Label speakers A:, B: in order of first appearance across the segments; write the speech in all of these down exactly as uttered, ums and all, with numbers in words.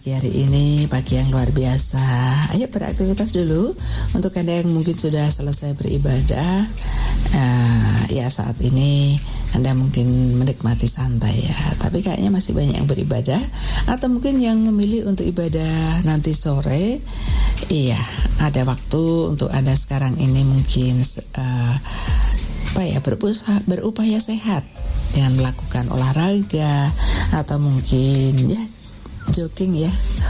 A: pagi hari ini, pagi yang luar biasa. Ayo beraktivitas dulu. Untuk Anda yang mungkin sudah selesai beribadah, uh, ya saat ini Anda mungkin menikmati santai ya. Tapi kayaknya masih banyak yang beribadah. Atau mungkin yang memilih untuk ibadah nanti sore. Iya, ada waktu untuk Anda sekarang ini mungkin uh, apa ya, berupaya, berupaya sehat dengan melakukan olahraga atau mungkin ya jogging ya.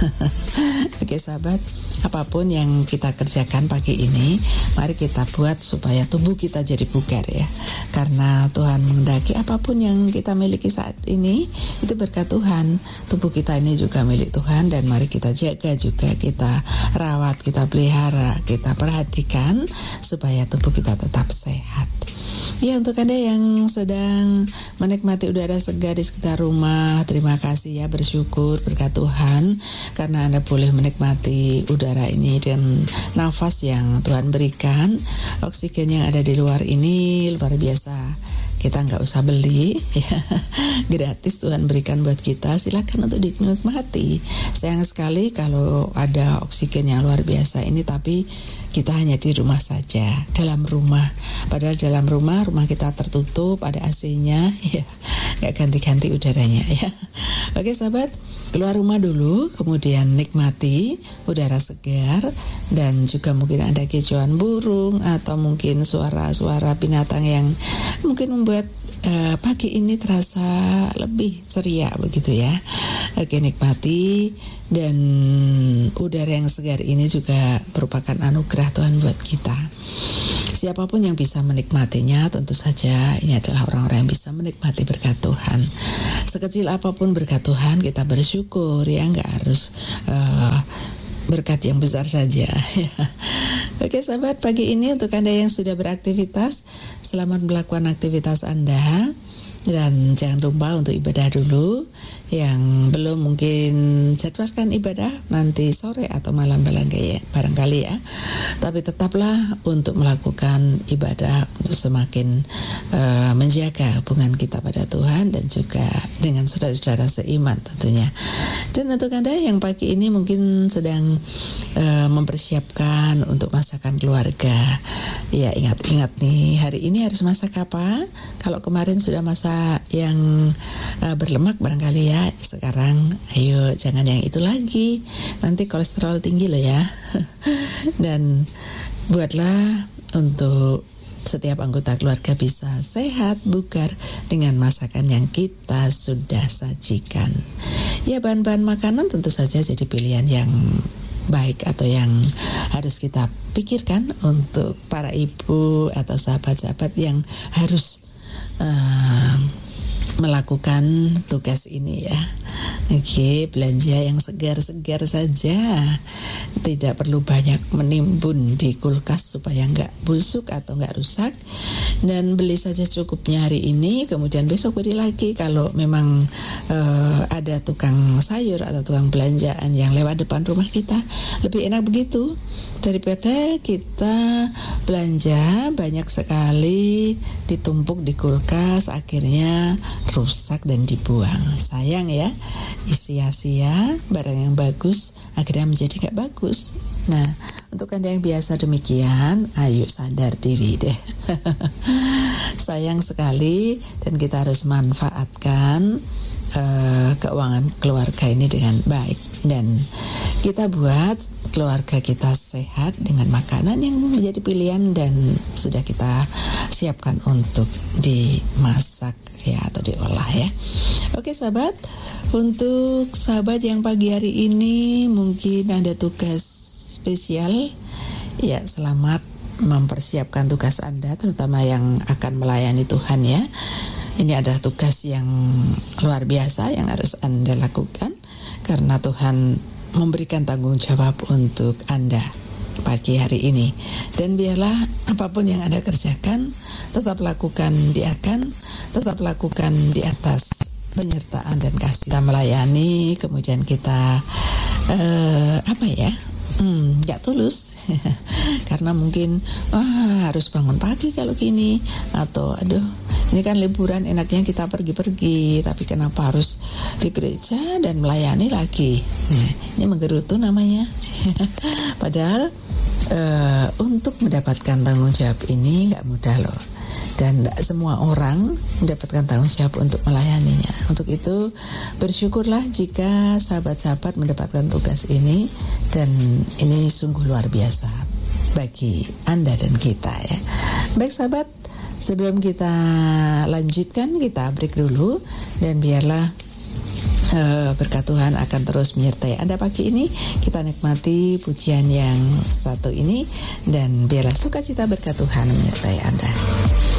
A: Oke sahabat, apapun yang kita kerjakan pagi ini, mari kita buat supaya tubuh kita jadi bugar ya. Karena Tuhan menghendaki apapun yang kita miliki saat ini itu berkat Tuhan. Tubuh kita ini juga milik Tuhan, dan mari kita jaga juga, kita rawat, kita pelihara, kita perhatikan supaya tubuh kita tetap sehat. Ya, untuk Anda yang sedang menikmati udara segar di sekitar rumah, terima kasih ya, bersyukur berkat Tuhan karena Anda boleh menikmati udara ini dan nafas yang Tuhan berikan. Oksigen yang ada di luar ini luar biasa. Kita nggak usah beli ya, gratis Tuhan berikan buat kita. Silakan untuk dinikmati. Sayang sekali kalau ada oksigen yang luar biasa ini tapi kita hanya di rumah saja, dalam rumah. Padahal dalam rumah, rumah kita tertutup, ada A C-nya, ya, nggak ganti-ganti udaranya ya. Oke sahabat, keluar rumah dulu, kemudian nikmati udara segar, dan juga mungkin ada kicauan burung atau mungkin suara-suara binatang yang mungkin membuat uh, pagi ini terasa lebih ceria begitu ya. Oke, nikmati, dan udara yang segar ini juga merupakan anugerah Tuhan buat kita. Siapapun yang bisa menikmatinya, tentu saja ini adalah orang-orang yang bisa menikmati berkat Tuhan. Sekecil apapun berkat Tuhan, kita bersyukur ya, nggak harus uh, berkat yang besar saja. Oke sahabat, pagi ini untuk Anda yang sudah beraktivitas, selamat melakukan aktivitas Anda. Dan jangan lupa untuk ibadah dulu. Yang belum mungkin jadwalkan ibadah nanti sore atau malam barangkali ya, barangkali ya. Tapi tetaplah untuk melakukan ibadah untuk semakin uh, menjaga hubungan kita pada Tuhan dan juga dengan saudara-saudara seiman tentunya. Dan untuk Anda yang pagi ini mungkin sedang uh, mempersiapkan untuk masakan keluarga, ya ingat-ingat nih, hari ini harus masak apa? Kalau kemarin sudah masak yang uh, berlemak barangkali ya, sekarang ayo jangan yang itu lagi, nanti kolesterol tinggi loh ya. Dan buatlah untuk setiap anggota keluarga bisa sehat, bugar dengan masakan yang kita sudah sajikan. Ya, bahan-bahan makanan tentu saja jadi pilihan yang baik atau yang harus kita pikirkan untuk para ibu atau sahabat-sahabat yang harus uh, melakukan tugas ini ya. Oke, belanja yang segar-segar saja, tidak perlu banyak menimbun di kulkas supaya nggak busuk atau nggak rusak, dan beli saja cukupnya hari ini, kemudian besok beli lagi. Kalau memang uh, ada tukang sayur atau tukang belanjaan yang lewat depan rumah kita, lebih enak begitu daripada kita belanja banyak sekali ditumpuk di kulkas, akhirnya rusak dan dibuang. Sayang ya, sia-sia barang yang bagus akhirnya menjadi gak bagus. Nah, untuk Anda yang biasa demikian, ayo sadar diri deh. Sayang sekali, dan kita harus manfaatkan uh, keuangan keluarga ini dengan baik, dan kita buat keluarga kita sehat dengan makanan yang menjadi pilihan dan sudah kita siapkan untuk dimasak ya atau diolah ya. Oke sahabat, untuk sahabat yang pagi hari ini mungkin ada tugas spesial ya, selamat mempersiapkan tugas Anda, terutama yang akan melayani Tuhan ya. Ini adalah tugas yang luar biasa yang harus Anda lakukan karena Tuhan memberikan tanggung jawab untuk Anda pagi hari ini. Dan biarlah apapun yang Anda kerjakan, tetap lakukan di akan, tetap lakukan di atas penyertaan dan kasih. Kita melayani, kemudian kita uh, apa ya, Hmm, gak tulus karena mungkin wah harus bangun pagi kalau gini, atau aduh Ini kan liburan, enaknya kita pergi-pergi, tapi kenapa harus di gereja dan melayani lagi? Nah, ini menggerutu namanya. Padahal uh, untuk mendapatkan tanggung jawab ini nggak mudah loh. Dan tidak semua orang mendapatkan tanggung jawab untuk melayaninya. Untuk itu bersyukurlah jika sahabat-sahabat mendapatkan tugas ini, dan ini sungguh luar biasa bagi Anda dan kita ya. Baik sahabat, sebelum kita lanjutkan, kita break dulu, dan biarlah uh, berkat Tuhan akan terus menyertai Anda pagi ini. Kita nikmati pujian yang satu ini, dan biarlah sukacita berkat Tuhan menyertai Anda.